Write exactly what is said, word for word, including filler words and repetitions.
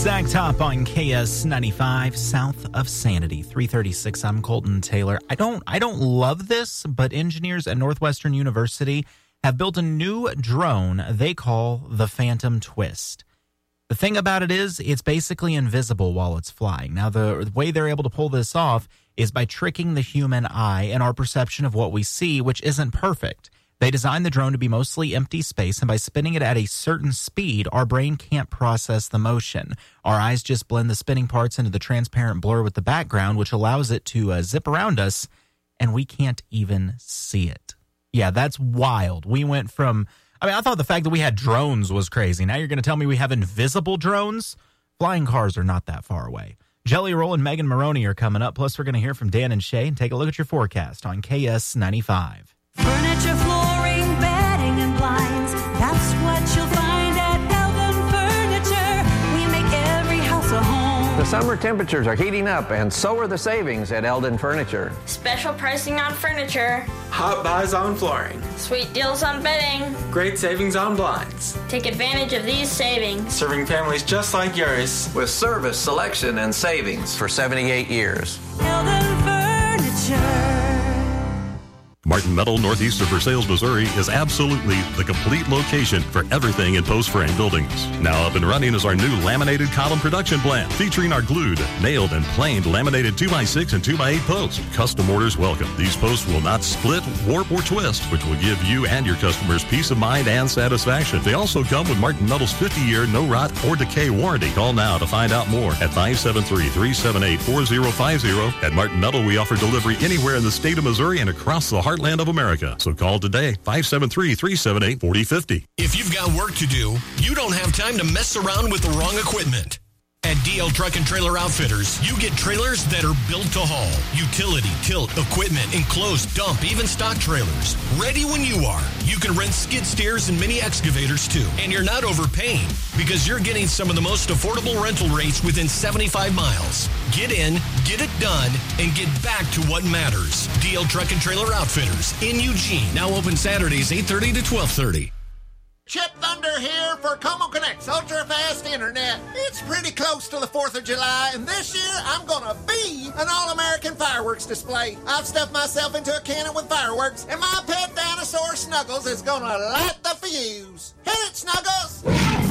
Zach Top on K S ninety-five, south of Sanity, three thirty-six. I'm Colton Taylor. I don't I don't love this, but engineers at Northwestern University have built a new drone they call the Phantom Twist. The thing about it is, it's basically invisible while it's flying. Now, the way they're able to pull this off is by tricking the human eye and our perception of what we see, which isn't perfect. They designed the drone to be mostly empty space, and by spinning it at a certain speed, our brain can't process the motion. Our eyes just blend the spinning parts into the transparent blur with the background, which allows it to uh, zip around us, and we can't even see it. Yeah, that's wild. We went from, I mean, I thought the fact that we had drones was crazy. Now you're going to tell me we have invisible drones? Flying cars are not that far away. Jelly Roll and Megan Maroney are coming up. Plus, we're going to hear from Dan and Shay and take a look at your forecast on K S ninety-five. Furniture, flooring, bedding, and blinds. That's what you'll find at Eldon Furniture. We make every house a home. The summer temperatures are heating up, and so are the savings at Eldon Furniture. Special pricing on furniture. Hot buys on flooring. Sweet deals on bedding. Great savings on blinds. Take advantage of these savings. Serving families just like yours. With service, selection, and savings for seventy-eight years. Eldon Furniture. Martin Metal, northeast of Versailles, Missouri, is absolutely the complete location for everything in post frame buildings. Now up and running is our new laminated column production plant, featuring our glued, nailed, and planed laminated two by six and two by eight posts. Custom orders welcome. These posts will not split, warp, or twist, which will give you and your customers peace of mind and satisfaction. They also come with Martin Metal's fifty-year no rot or decay warranty. Call now to find out more at five seven three, three seven eight, four zero five zero. At Martin Metal, we offer delivery anywhere in the state of Missouri and across the heartland of America. So call today, five seven three, three seven eight, four zero five zero. If you've got work to do, you don't have time to mess around with the wrong equipment. At D L Truck and Trailer Outfitters, you get trailers that are built to haul. Utility, tilt, equipment, enclosed, dump, even stock trailers. Ready when you are. You can rent skid steers and mini excavators too. And you're not overpaying because you're getting some of the most affordable rental rates within seventy-five miles. Get in, get it done, and get back to what matters. D L Truck and Trailer Outfitters in Eugene. Now open Saturdays eight thirty to twelve thirty. Chip Thunder here for Como Connect's ultra-fast internet. It's pretty close to the fourth of July, and this year I'm gonna be an all-American fireworks display. I've stuffed myself into a cannon with fireworks, and my pet dinosaur Snuggles is gonna light the fuse. Hit it, Snuggles!